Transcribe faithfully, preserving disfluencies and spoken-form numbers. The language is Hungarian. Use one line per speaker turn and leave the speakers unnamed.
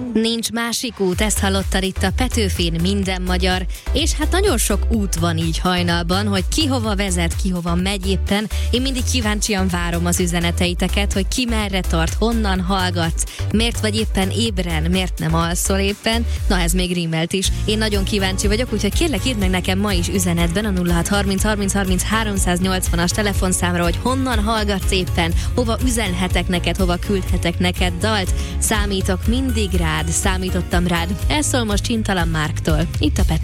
Nincs másik út, ezt hallottad itt a Petőfin, minden magyar, és hát nagyon sok út van így hajnalban, hogy ki hova vezet, ki hova megy éppen. Én mindig kíváncsian várom az üzeneteiteket, hogy ki merre tart, honnan hallgatsz, miért vagy éppen ébren, miért nem alszol éppen. Na, ez még rímelt is. Én nagyon kíváncsi vagyok, úgyhogy kérlek, írd meg nekem ma is üzenetben a nulla hat harminc harminc harminc háromszáznyolcvanas telefonszámra, hogy honnan hallgatsz éppen, hova üzenhetek neked, hova küldhetek neked dalt. Számítok mindig rád, számítottam rád. Ez szól most Csintalan Márktól. Itt a Pető.